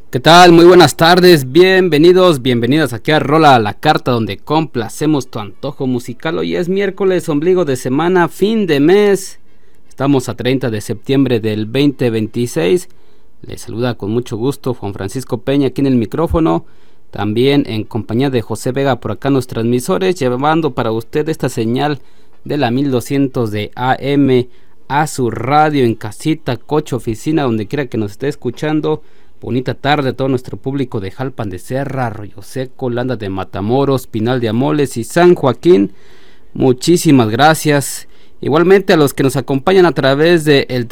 ¿Qué tal? Muy buenas tardes, bienvenidas aquí a Rola a la Carta, donde complacemos tu antojo musical. Hoy es miércoles, ombligo de semana, fin de mes. Estamos a 30 de septiembre del 2026. Les saluda con mucho gusto Juan Francisco Peña aquí en el micrófono. También en compañía de José Vega por acá en los transmisores, llevando para usted esta señal de la 1200 de AM a su radio, en casita, coche, oficina, donde quiera que nos esté escuchando. Bonita tarde a todo nuestro público de Jalpan de Serra, Arroyo Seco, Landa de Matamoros, Pinal de Amoles y San Joaquín. Muchísimas gracias. Igualmente a los que nos acompañan a través de el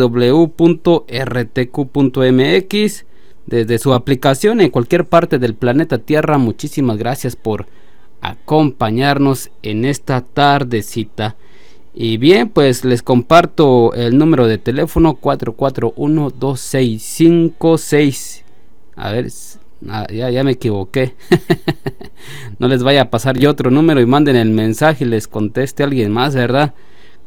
www.rtq.mx, desde su aplicación en cualquier parte del planeta Tierra. Muchísimas gracias por acompañarnos en esta tardecita. Y bien, pues les comparto el número de teléfono 441-2656. A ver, ya me equivoqué. No les vaya a pasar yo otro número y manden el mensaje y les conteste a alguien más, ¿verdad?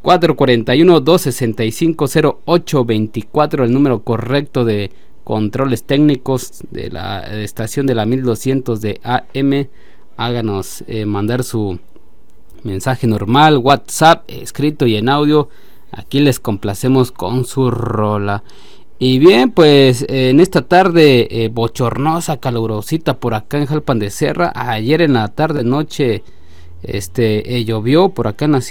441-265-0824, el número correcto de controles técnicos de la estación de la 1200 de AM. Háganos mandar su mensaje normal, WhatsApp, escrito y en audio. Aquí les complacemos con su rola. Y bien, pues en esta tarde bochornosa, calurosita por acá en Jalpan de Serra. Ayer en la tarde noche llovió por acá en la